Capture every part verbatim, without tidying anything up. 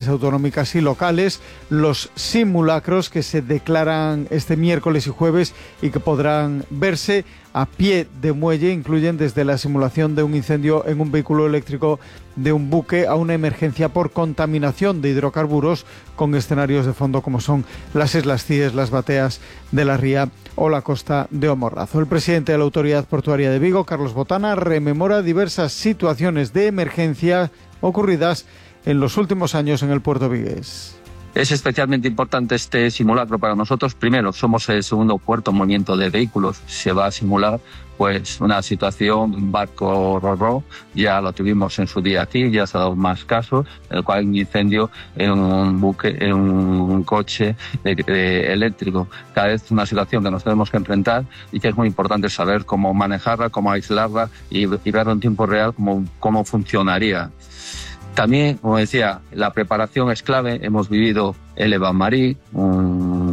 autonómicas y locales. Los simulacros que se declaran este miércoles y jueves y que podrán verse a pie de muelle incluyen desde la simulación de un incendio en un vehículo eléctrico de un buque a una emergencia por contaminación de hidrocarburos con escenarios de fondo como son las Islas Cíes, las Bateas de la Ría o la costa de Omorrazo. El presidente de la Autoridad Portuaria de Vigo, Carlos Botana, rememora diversas situaciones de emergencia ocurridas en los últimos años en el puerto vigués. Es especialmente importante este simulacro para nosotros. Primero, somos el segundo puerto en movimiento de vehículos. Se va a simular pues una situación, un barco ro-ro, ya lo tuvimos en su día aquí, ya se ha dado más casos, en el cual hay un incendio en un buque, en un coche de, de eléctrico. Cada vez es una situación que nos tenemos que enfrentar y que es muy importante saber cómo manejarla, cómo aislarla y, y ver en tiempo real cómo, cómo funcionaría. También, como decía, la preparación es clave. Hemos vivido el Evan Marie, un,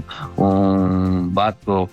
un barco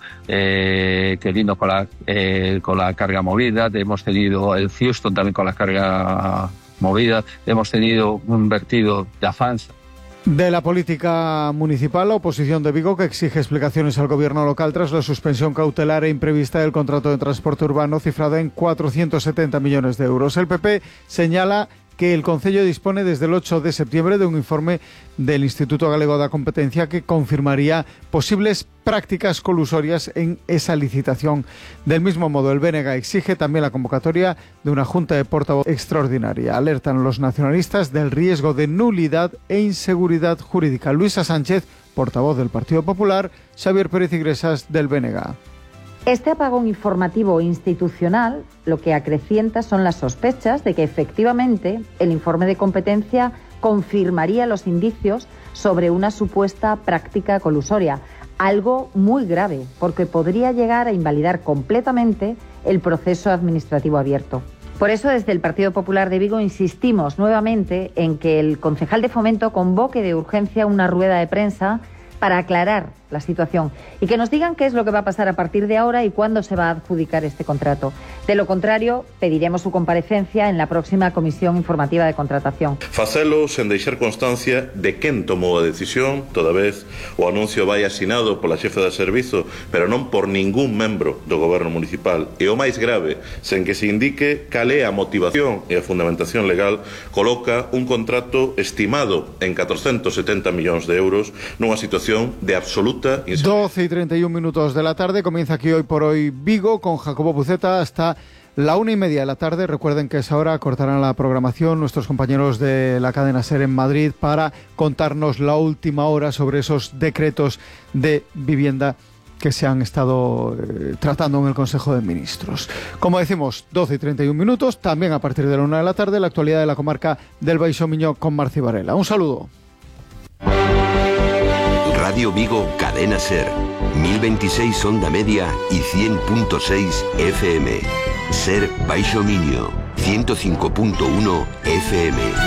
eh, que vino con la, eh, con la carga movida. Hemos tenido el Houston también con la carga movida. Hemos tenido un vertido de Afans. De la política municipal, la oposición de Vigo que exige explicaciones al gobierno local tras la suspensión cautelar e imprevista del contrato de transporte urbano cifrada en cuatrocientos setenta millones de euros. El P P señala que el Concello dispone desde el ocho de septiembre de un informe del Instituto Galego da Competencia que confirmaría posibles prácticas colusorias en esa licitación. Del mismo modo, el B N G exige también la convocatoria de una Junta de Portavoz extraordinaria. Alertan los nacionalistas del riesgo de nulidad e inseguridad jurídica. Luisa Sánchez, portavoz del Partido Popular, Xavier Pérez Iglesias del B N G. Este apagón informativo institucional lo que acrecienta son las sospechas de que efectivamente el informe de competencia confirmaría los indicios sobre una supuesta práctica colusoria, algo muy grave porque podría llegar a invalidar completamente el proceso administrativo abierto. Por eso, desde el Partido Popular de Vigo insistimos nuevamente en que el concejal de Fomento convoque de urgencia una rueda de prensa para aclarar la situación y que nos digan qué es lo que va a pasar a partir de ahora y cuándo se va a adjudicar este contrato. De lo contrario, pediremos su comparecencia en la próxima Comisión Informativa de Contratación. Facelo sen deixar constancia de quen tomou a decisión, toda vez o anuncio vai asinado pola xefa de servizo, pero non por ningún membro do Goberno Municipal. E o máis grave, sen que se indique cal é a motivación e a fundamentación legal, coloca un contrato estimado en catrocentos setenta millóns de euros nunha situación de absoluta doce y treinta y un minutos de la tarde, comienza aquí Hoy por Hoy Vigo con Jacobo Buceta hasta la una y media de la tarde. Recuerden que a esa hora cortarán la programación nuestros compañeros de la cadena SER en Madrid para contarnos la última hora sobre esos decretos de vivienda que se han estado eh, tratando en el Consejo de Ministros. Como decimos, doce y treinta y un minutos, también a partir de la una de la tarde, la actualidad de la comarca del Baixo Miño con Marci Varela. Un saludo. Radio Vigo, Cadena SER, mil veintiséis onda media y cien punto seis F M. SER Baixo Miño, ciento cinco punto uno F M.